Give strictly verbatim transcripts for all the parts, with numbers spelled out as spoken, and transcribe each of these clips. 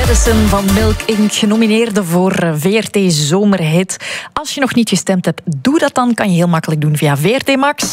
Madison van Milk Incorporated, genomineerde voor V R T Zomerhit. Als je nog niet gestemd hebt, doe dat dan. Kan je heel makkelijk doen via V R T Max.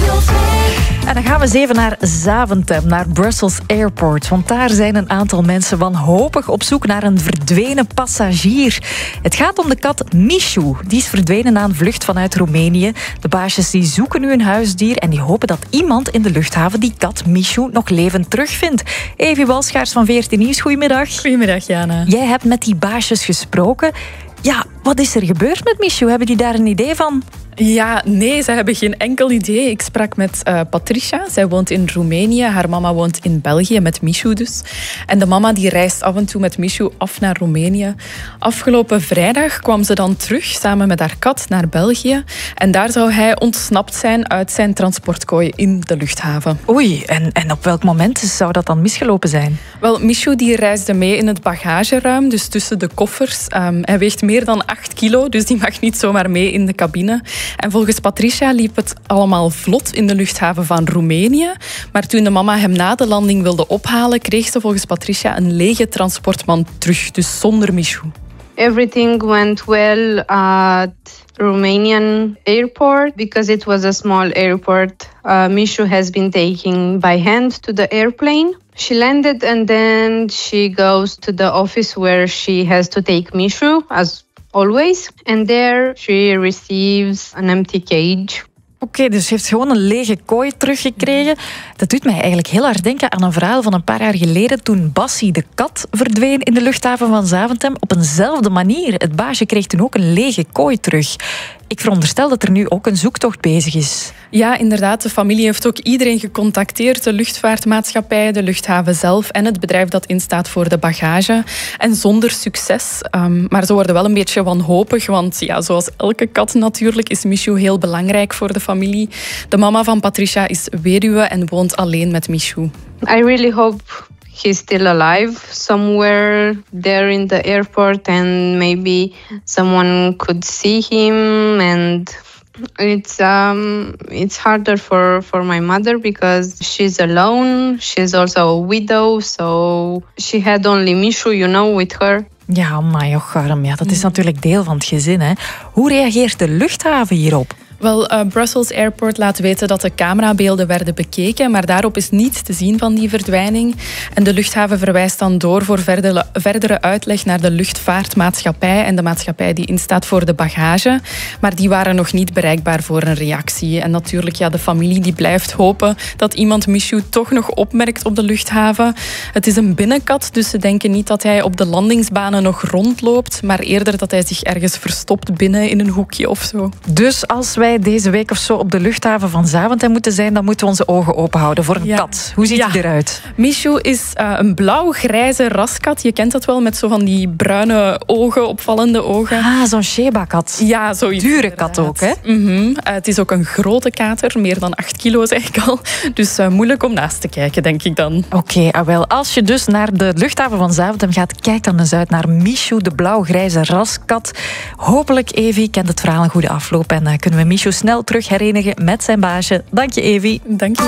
En dan gaan we eens even naar Zaventem, naar Brussels Airport. Want daar zijn een aantal mensen wanhopig op zoek naar een verdwenen passagier. Het gaat om de kat Michu. Die is verdwenen na een vlucht vanuit Roemenië. De baasjes die zoeken nu een huisdier en die hopen dat iemand in de luchthaven die kat Michu nog levend terugvindt. Evi Walschaars van V R T Nieuws, goedemiddag. Goedemiddag, Jana. Jij hebt met die baasjes gesproken. Ja, wat is er gebeurd met Michu? Hebben die daar een idee van? Ja, nee, ze hebben geen enkel idee. Ik sprak met uh, Patricia. Zij woont in Roemenië. Haar mama woont in België, met Michu dus. En de mama die reist af en toe met Michu af naar Roemenië. Afgelopen vrijdag kwam ze dan terug, samen met haar kat, naar België. En daar zou hij ontsnapt zijn uit zijn transportkooi in de luchthaven. Oei, en, en op welk moment zou dat dan misgelopen zijn? Wel, Michu die reisde mee in het bagageruim, dus tussen de koffers. Um, hij weegt meer dan acht kilo, dus die mag niet zomaar mee in de cabine. En volgens Patricia liep het allemaal vlot in de luchthaven van Roemenië. Maar toen de mama hem na de landing wilde ophalen, kreeg ze volgens Patricia een lege transportman terug, dus zonder Michu. Everything went well at Romanian airport because it was a small airport. Uh, Michu has been taken by hand to the airplane. She landed and then she goes to the office where she has to take Michu, as always. And there she receives an empty cage. Oké, okay, dus ze heeft gewoon een lege kooi teruggekregen. Dat doet mij eigenlijk heel hard denken aan een verhaal van een paar jaar geleden toen Bassie de kat verdween in de luchthaven van Zaventem. Op eenzelfde manier. Het baasje kreeg toen ook een lege kooi terug. Ik veronderstel dat er nu ook een zoektocht bezig is. Ja, inderdaad. De familie heeft ook iedereen gecontacteerd. De luchtvaartmaatschappij, de luchthaven zelf en het bedrijf dat instaat voor de bagage. En zonder succes. Um, maar ze worden wel een beetje wanhopig. Want ja, zoals elke kat natuurlijk is Michu heel belangrijk voor de familie. De mama van Patricia is weduwe en woont alleen met Michu. I really hope he's still alive somewhere there in the airport and maybe someone could see him. And it's um it's harder for for my mother because she's alone. She's also a widow, so she had only Michu, you know, with her. Ja, amai, och arm. Ja, dat is natuurlijk deel van het gezin, hè. Hoe reageert de luchthaven hierop? Wel, uh, Brussels Airport laat weten dat de camerabeelden werden bekeken, maar daarop is niets te zien van die verdwijning. En de luchthaven verwijst dan door voor verdere, verdere uitleg naar de luchtvaartmaatschappij en de maatschappij die instaat voor de bagage. Maar die waren nog niet bereikbaar voor een reactie. En natuurlijk, ja, de familie die blijft hopen dat iemand Michu toch nog opmerkt op de luchthaven. Het is een binnenkat, dus ze denken niet dat hij op de landingsbanen nog rondloopt, maar eerder dat hij zich ergens verstopt binnen in een hoekje of zo. Dus als wij deze week of zo op de luchthaven van Zaventem moeten zijn, dan moeten we onze ogen open houden voor een ja. kat. Hoe ziet ja. hij eruit? Michu is uh, een blauw-grijze raskat. Je kent dat wel, met zo van die bruine ogen, opvallende ogen. Ah, zo'n Sheba-kat. Ja, zoiets. Dure kat ook, hè? Mm-hmm. Uh, het is ook een grote kater, meer dan acht kilo zeg ik al. Dus uh, moeilijk om naast te kijken, denk ik dan. Oké, okay, ah wel. Als je dus naar de luchthaven van Zaventem gaat, kijk dan eens uit naar Michu, de blauw-grijze raskat. Hopelijk, Evi, kent het verhaal een goede afloop en uh, kunnen we Michu snel terug herenigen met zijn baasje. Dank je, Evi. Dank je.